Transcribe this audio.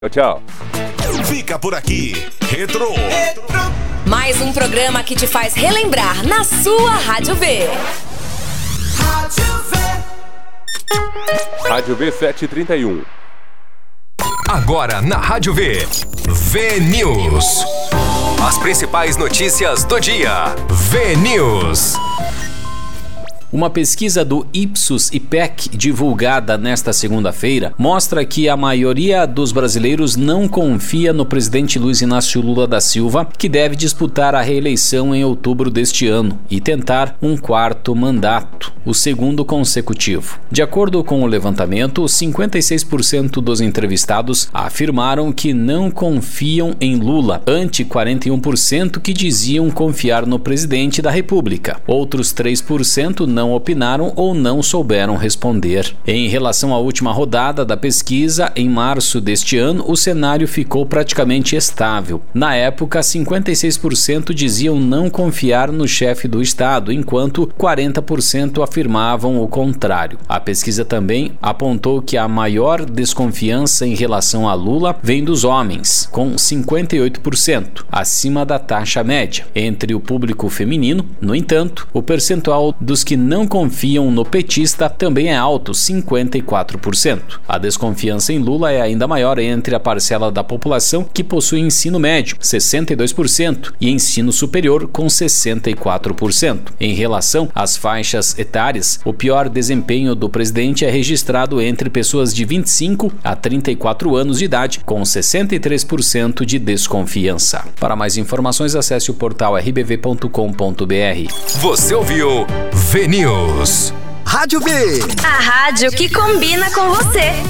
Tchau. Fica por aqui, Retro. Mais um programa que te faz relembrar na sua Rádio V. Rádio V 731. Agora na Rádio V, V-News. As principais notícias do dia. V-News. Uma pesquisa do Ipsos-IPEC, divulgada nesta segunda-feira, mostra que a maioria dos brasileiros não confia no presidente Luiz Inácio Lula da Silva, que deve disputar a reeleição em outubro deste ano e tentar um quarto mandato, o segundo consecutivo. De acordo com o levantamento, 56% dos entrevistados afirmaram que não confiam em Lula, ante 41% que diziam confiar no presidente da República. Outros 3% não opinaram ou não souberam responder. Em relação à última rodada da pesquisa, em março deste ano, o cenário ficou praticamente estável. Na época, 56% diziam não confiar no chefe do Estado, enquanto 40% afirmavam o contrário. A pesquisa também apontou que a maior desconfiança em relação a Lula vem dos homens, com 58%, acima da taxa média. Entre o público feminino, no entanto, o percentual dos que não confiam no petista também é alto, 54%. A desconfiança em Lula é ainda maior entre a parcela da população que possui ensino médio, 62%, e ensino superior, com 64%. Em relação às faixas etárias, o pior desempenho do presidente é registrado entre pessoas de 25 a 34 anos de idade, com 63% de desconfiança. Para mais informações, acesse o portal rbv.com.br. Você ouviu V-News. Rádio V. A rádio que combina com você.